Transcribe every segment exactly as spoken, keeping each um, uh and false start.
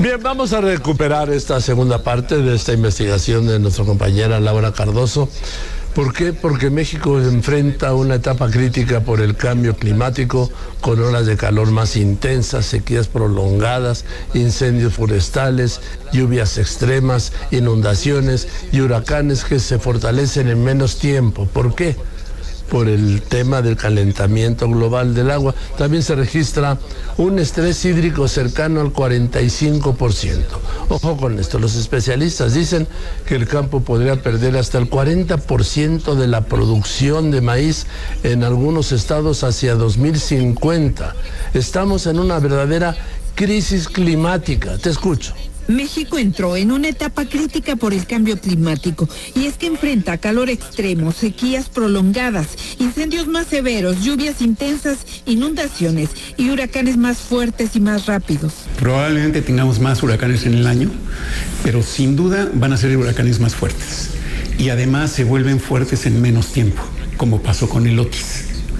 Bien, vamos a recuperar esta segunda parte de esta investigación de nuestra compañera Laura Cardoso. ¿Por qué? Porque México enfrenta una etapa crítica por el cambio climático, con olas de calor más intensas, sequías prolongadas, incendios forestales, lluvias extremas, inundaciones y huracanes que se fortalecen en menos tiempo. ¿Por qué? Por el tema del calentamiento global del agua. También se registra un estrés hídrico cercano al cuarenta y cinco por ciento. Ojo con esto, los especialistas dicen que el campo podría perder hasta el cuarenta por ciento de la producción de maíz en algunos estados hacia dos mil cincuenta. Estamos en una verdadera crisis climática. Te escucho. México entró en una etapa crítica por el cambio climático, y es que enfrenta calor extremo, sequías prolongadas, incendios más severos, lluvias intensas, inundaciones y huracanes más fuertes y más rápidos. Probablemente tengamos más huracanes en el año, pero sin duda van a ser huracanes más fuertes. Y además se vuelven fuertes en menos tiempo, como pasó con el Otis.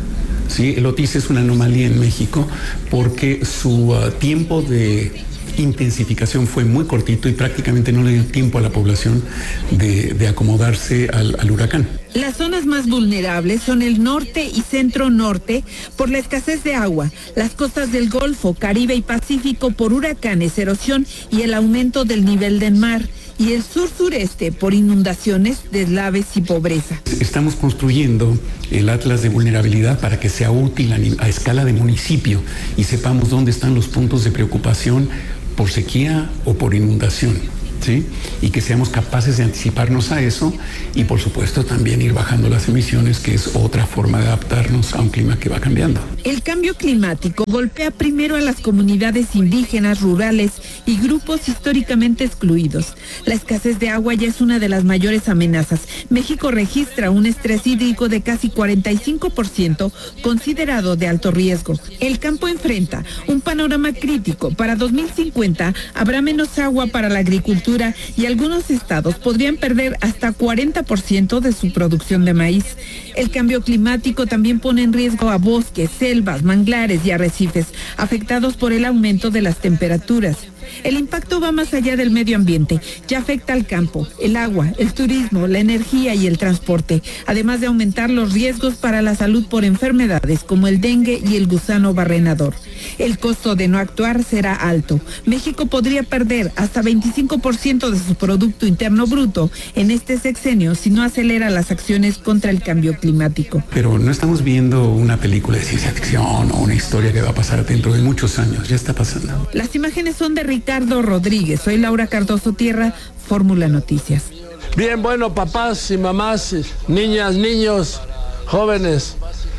Sí, el Otis es una anomalía en México porque su uh, tiempo de intensificación fue muy cortito y prácticamente no le dio tiempo a la población de, de acomodarse al, al huracán. Las zonas más vulnerables son el norte y centro-norte por la escasez de agua, las costas del Golfo, Caribe y Pacífico por huracanes, erosión y el aumento del nivel del mar, y el sur-sureste por inundaciones, deslaves y pobreza. Estamos construyendo el Atlas de Vulnerabilidad para que sea útil a, a escala de municipio y sepamos dónde están los puntos de preocupación por sequía o por inundación, ¿sí? Y que seamos capaces de anticiparnos a eso y, por supuesto, también ir bajando las emisiones, que es otra forma de adaptarnos a un clima que va cambiando. El cambio climático golpea primero a las comunidades indígenas, rurales y grupos históricamente excluidos. La escasez de agua ya es una de las mayores amenazas. México registra un estrés hídrico de casi cuarenta y cinco por ciento, considerado de alto riesgo. El campo enfrenta un panorama crítico. Para dos mil cincuenta habrá menos agua para la agricultura y algunos estados podrían perder hasta cuarenta por ciento de su producción de maíz. El cambio climático también pone en riesgo a bosques, selvas, manglares y arrecifes, afectados por el aumento de las temperaturas. El impacto va más allá del medio ambiente, ya afecta al campo, el agua, el turismo, la energía y el transporte, además de aumentar los riesgos para la salud por enfermedades como el dengue y el gusano barrenador. El costo de no actuar será alto. México podría perder hasta veinticinco por ciento de su Producto Interno Bruto en este sexenio si no acelera las acciones contra el cambio climático. Pero no estamos viendo una película de ciencia ficción o una historia que va a pasar dentro de muchos años, ya está pasando. Las imágenes son de Ricardo Rodríguez. Soy Laura Cardoso Tierra, Fórmula Noticias. Bien, bueno, papás y mamás, niñas, niños, jóvenes,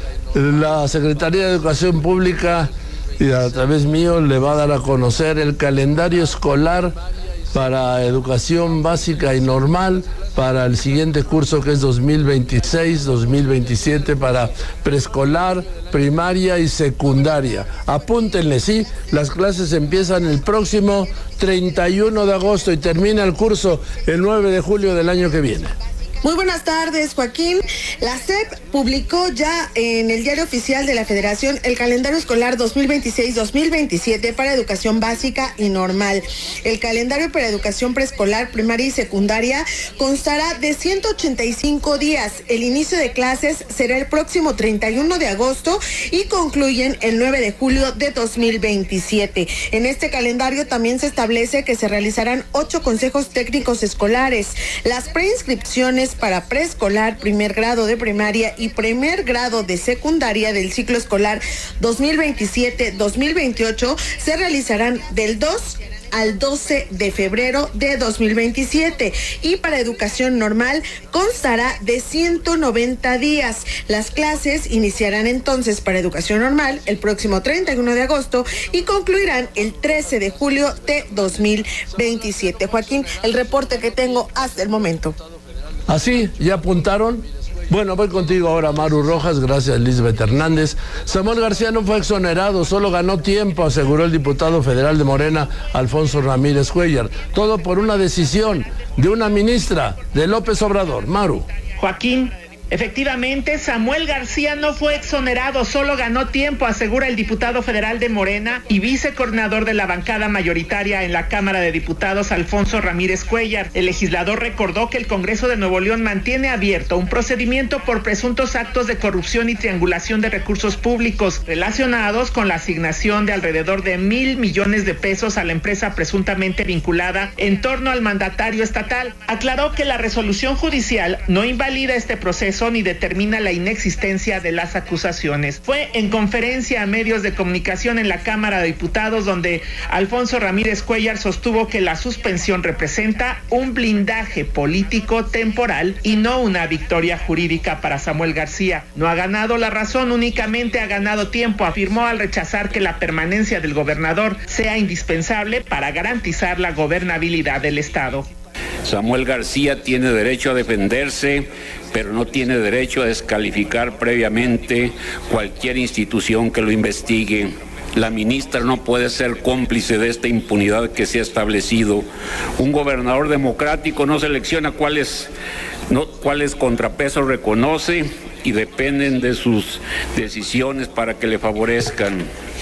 la Secretaría de Educación Pública y a través mío le va a dar a conocer el calendario escolar para educación básica y normal para el siguiente curso, que es dos mil veintiséis dos mil veintisiete, para preescolar, primaria y secundaria. Apúntenle, sí, las clases empiezan el próximo treinta y uno de agosto y termina el curso el nueve de julio del año que viene. Muy buenas tardes, Joaquín. La S E P publicó ya en el Diario Oficial de la Federación el calendario escolar dos mil veintiséis dos mil veintisiete para educación básica y normal. El calendario para educación preescolar, primaria y secundaria constará de ciento ochenta y cinco días. El inicio de clases será el próximo treinta y uno de agosto y concluyen el nueve de julio de dos mil veintisiete. En este calendario también se establece que se realizarán ocho consejos técnicos escolares. Las preinscripciones para preescolar, primer grado de primaria y primer grado de secundaria del ciclo escolar dos mil veintisiete dos mil veintiocho se realizarán del dos al doce de febrero de dos mil veintisiete y para educación normal constará de ciento noventa días. Las clases iniciarán entonces para educación normal el próximo treinta y uno de agosto y concluirán el trece de julio de dos mil veintisiete. Joaquín, el reporte que tengo hasta el momento. ¿Así? ¿Ya apuntaron? Bueno, voy contigo ahora, Maru Rojas, gracias Lisbeth Hernández. Samuel García no fue exonerado, solo ganó tiempo, aseguró el diputado federal de Morena, Alfonso Ramírez Cuellar. Todo por una decisión de una ministra de López Obrador. Maru. Joaquín, Efectivamente, Samuel García no fue exonerado, solo ganó tiempo, asegura el diputado federal de Morena y vicecoordinador de la bancada mayoritaria en la Cámara de Diputados, Alfonso Ramírez Cuellar. El legislador recordó que el Congreso de Nuevo León mantiene abierto un procedimiento por presuntos actos de corrupción y triangulación de recursos públicos relacionados con la asignación de alrededor de mil millones de pesos a la empresa presuntamente vinculada en torno al mandatario estatal. Aclaró que la resolución judicial no invalida este proceso ni determina la inexistencia de las acusaciones. Fue en conferencia a medios de comunicación en la Cámara de Diputados donde Alfonso Ramírez Cuellar sostuvo que la suspensión representa un blindaje político temporal y no una victoria jurídica para Samuel García. No ha ganado la razón, únicamente ha ganado tiempo, afirmó al rechazar que la permanencia del gobernador sea indispensable para garantizar la gobernabilidad del Estado. Samuel García tiene derecho a defenderse, pero no tiene derecho a descalificar previamente cualquier institución que lo investigue. La ministra no puede ser cómplice de esta impunidad que se ha establecido. Un gobernador democrático no selecciona cuáles, no, cuáles contrapesos reconoce y dependen de sus decisiones para que le favorezcan.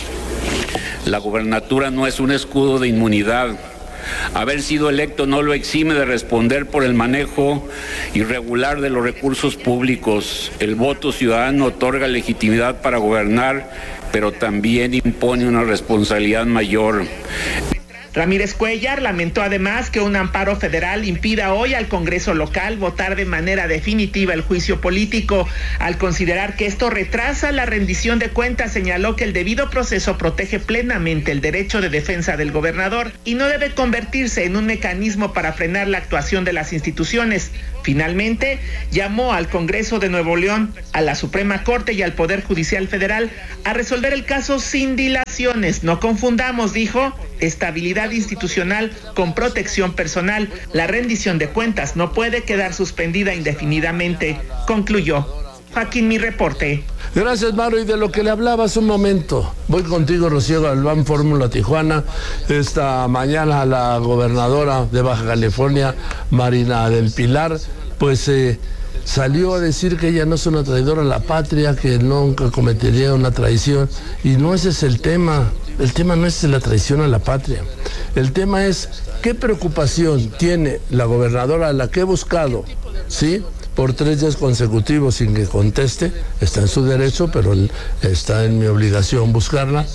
La gobernatura no es un escudo de inmunidad. Haber sido electo no lo exime de responder por el manejo irregular de los recursos públicos. El voto ciudadano otorga legitimidad para gobernar, pero también impone una responsabilidad mayor. Ramírez Cuellar lamentó además que un amparo federal impida hoy al Congreso local votar de manera definitiva el juicio político. Al considerar que esto retrasa la rendición de cuentas, señaló que el debido proceso protege plenamente el derecho de defensa del gobernador y no debe convertirse en un mecanismo para frenar la actuación de las instituciones. Finalmente, llamó al Congreso de Nuevo León, a la Suprema Corte y al Poder Judicial Federal a resolver el caso sin dilaciones. No confundamos, dijo, estabilidad institucional con protección personal. La rendición de cuentas no puede quedar suspendida indefinidamente, concluyó. Joaquín, mi reporte. Gracias, Maru. Y de lo que le hablabas un momento, voy contigo, Rocío Galván, Fórmula Tijuana. Esta mañana la gobernadora de Baja California, Marina del Pilar, pues eh, salió a decir que ella no es una traidora a la patria, que nunca cometería una traición. Y no ese es el tema. El tema no es la traición a la patria. El tema es qué preocupación tiene la gobernadora, a la que he buscado, ¿sí?, por tres días consecutivos sin que conteste. Está en su derecho, pero está en mi obligación buscarla.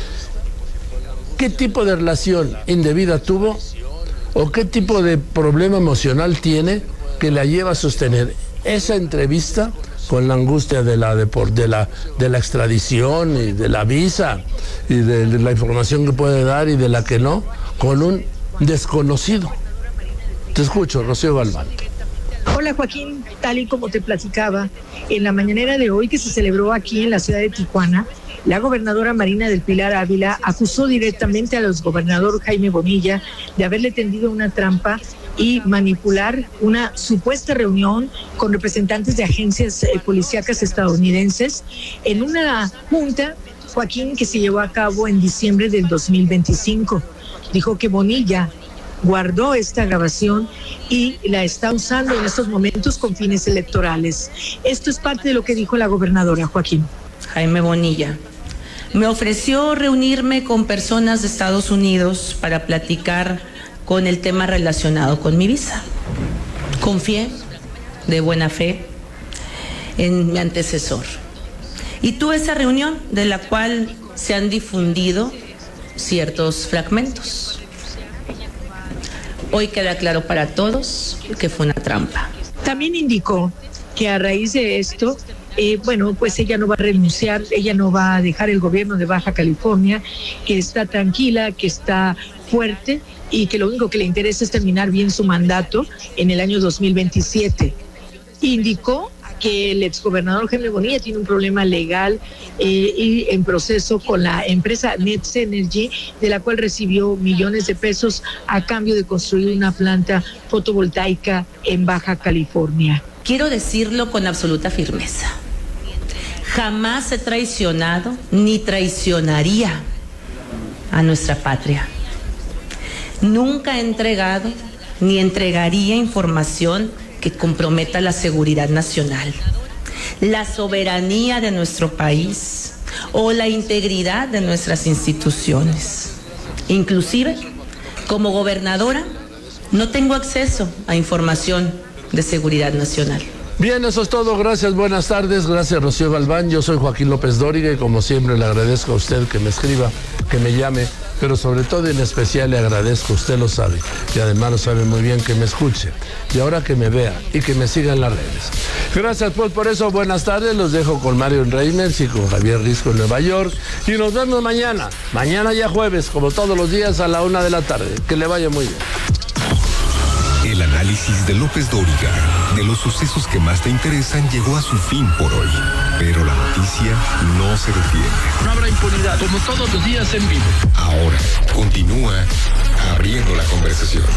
¿Qué tipo de relación indebida tuvo o qué tipo de problema emocional tiene que la lleva a sostener esa entrevista con la angustia de la, de, de la, de la extradición y de la visa y de, de la información que puede dar y de la que no, con un desconocido? Te escucho, Rocío Galván. Hola, Joaquín, tal y como te platicaba, en la mañanera de hoy que se celebró aquí en la ciudad de Tijuana, la gobernadora Marina del Pilar Ávila acusó directamente al exgobernador Jaime Bonilla de haberle tendido una trampa y manipular una supuesta reunión con representantes de agencias eh, policíacas estadounidenses en una junta, Joaquín, que se llevó a cabo en diciembre del dos mil veinticinco. Dijo que Bonilla guardó esta grabación y la está usando en estos momentos con fines electorales. Esto es parte de lo que dijo la gobernadora, Joaquín. Jaime Bonilla me ofreció reunirme con personas de Estados Unidos para platicar con el tema relacionado con mi visa. Confié de buena fe en mi antecesor y tuve esa reunión de la cual se han difundido ciertos fragmentos. Hoy queda claro para todos que fue una trampa. También indicó que a raíz de esto, eh, bueno, pues ella no va a renunciar, ella no va a dejar el gobierno de Baja California, que está tranquila, que está fuerte y que lo único que le interesa es terminar bien su mandato en el año dos mil veintisiete. Indicó que el exgobernador Jaime Bonilla tiene un problema legal eh, y en proceso con la empresa Nets Energy, de la cual recibió millones de pesos a cambio de construir una planta fotovoltaica en Baja California. Quiero decirlo con absoluta firmeza. Jamás he traicionado ni traicionaría a nuestra patria. Nunca he entregado ni entregaría información que comprometa la seguridad nacional. la soberanía de nuestro país o la integridad de nuestras instituciones. Inclusive, como gobernadora, no tengo acceso a información de seguridad nacional. Bien, eso es todo. Gracias, buenas tardes. Gracias, Rocío Galván. Yo soy Joaquín López Dóriga y como siempre le agradezco a usted que me escriba, que me llame, pero sobre todo en especial le agradezco, usted lo sabe, y además lo sabe muy bien, que me escuche y ahora que me vea y que me siga en las redes. Gracias pues por eso, buenas tardes. Los dejo con Mario Reimers y con Javier Risco en Nueva York y nos vemos mañana, mañana ya jueves, como todos los días a la una de la tarde. Que le vaya muy bien. El análisis de López Dóriga de los sucesos que más te interesan llegó a su fin por hoy. Pero la noticia no se detiene. No habrá impunidad, como todos los días en vivo. Ahora continúa abriendo la conversación.